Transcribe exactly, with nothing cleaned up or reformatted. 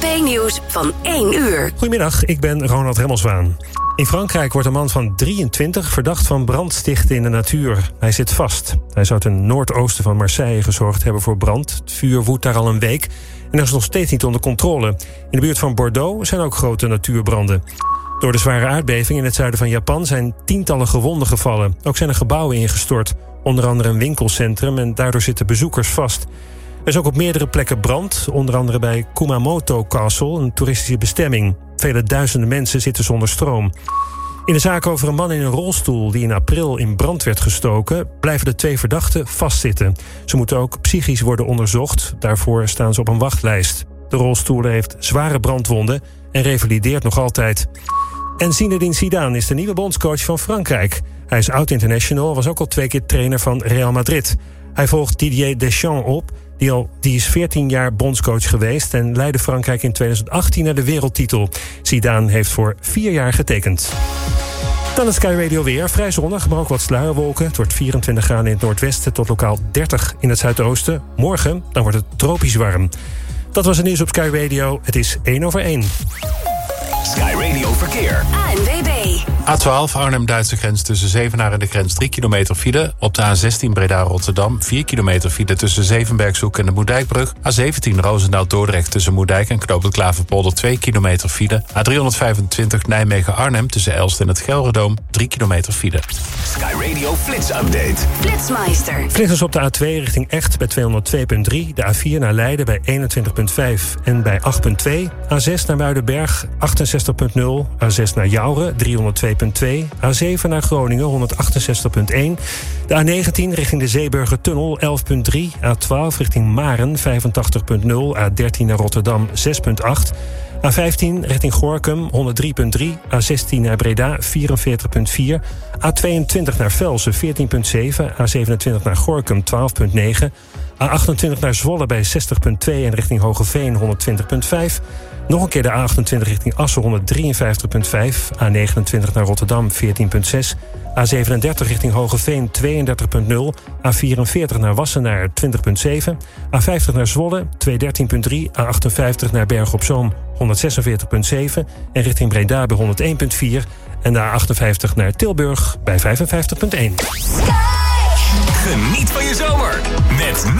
tv-nieuws van één uur. Goedemiddag, ik ben Ronald Remmelswaan. In Frankrijk wordt een man van drieëntwintig verdacht van brandstichten in de natuur. Hij zit vast. Hij zou ten noordoosten van Marseille gezorgd hebben voor brand. Het vuur woedt daar al een week en er is nog steeds niet onder controle. In de buurt van Bordeaux zijn ook grote natuurbranden. Door de zware aardbeving in het zuiden van Japan zijn tientallen gewonden gevallen. Ook zijn er gebouwen ingestort, onder andere een winkelcentrum, en daardoor zitten bezoekers vast. Er is ook op meerdere plekken brand, onder andere bij Kumamoto Castle, een toeristische bestemming. Vele duizenden mensen zitten zonder stroom. In de zaak over een man in een rolstoel die in april in brand werd gestoken, blijven de twee verdachten vastzitten. Ze moeten ook psychisch worden onderzocht. Daarvoor staan ze op een wachtlijst. De rolstoeler heeft zware brandwonden en revalideert nog altijd. En Zinedine Zidane is de nieuwe bondscoach van Frankrijk. Hij is oud-international, was ook al twee keer trainer van Real Madrid. Hij volgt Didier Deschamps op. Die, al, die is veertien jaar bondscoach geweest en leidde Frankrijk in tweeduizend achttien naar de wereldtitel. Zidane heeft voor vier jaar getekend. Dan het Sky Radio weer. Vrij zonnig, maar ook wat sluierwolken. Het wordt vierentwintig graden in het noordwesten tot lokaal dertig in het zuidoosten. Morgen dan wordt het tropisch warm. Dat was het nieuws op Sky Radio. Het is één over één. Sky Radio Verkeer. A N W B. A twaalf Arnhem-Duitse grens tussen Zevenaar en de grens drie kilometer file. Op de A zestien Breda-Rotterdam vier kilometer file tussen Zevenbergshoek en de Moerdijkbrug. A zeventien Roosendaal-Dordrecht tussen Moerdijk en Knoop het Klaverpolder twee kilometer file. A driehonderdvijfentwintig Nijmegen-Arnhem tussen Elst en het Gelredome drie kilometer file. Sky Radio Flits Update. Flitsmeister. Flitsers op de A twee richting Echt bij tweehonderdtwee komma drie. De A vier naar Leiden bij eenentwintig komma vijf en bij acht komma twee. A zes naar Muidenberg achtenzestig komma nul. A zes naar Jouren driehonderdtwee komma twee. A zeven naar Groningen honderdachtenzestig komma één. De A negentien richting de Zeeburgertunnel elf komma drie. A twaalf richting Maren vijfentachtig komma nul. A dertien naar Rotterdam zes komma acht. A vijftien richting Gorinchem honderd drie komma drie. A zestien naar Breda vierenveertig komma vier. A tweeëntwintig naar Velsen veertien komma zeven. A zevenentwintig naar Gorinchem twaalf komma negen. A achtentwintig naar Zwolle bij zestig komma twee en richting Hogeveen honderdtwintig komma vijf. Nog een keer de A achtentwintig richting Assen honderddrieënvijftig komma vijf. A negenentwintig naar Rotterdam veertien komma zes. A zevenendertig richting Hogeveen tweeëndertig komma nul. A vierenveertig naar Wassenaar twintig komma zeven. A vijftig naar Zwolle tweehonderddertien komma drie. A achtenvijftig naar Berg op Zoom honderdzesenveertig komma zeven. En richting Breda bij honderdéén komma vier. En de A achtenvijftig naar Tilburg bij vijfenvijftig komma één. Geniet van je zomer met